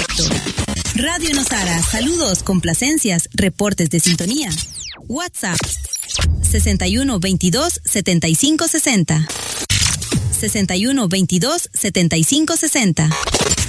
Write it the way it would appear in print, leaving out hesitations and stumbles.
Perfecto. Radio Nosara, saludos, complacencias, reportes de sintonía. WhatsApp 61 22 75 60. 61 22 75 60.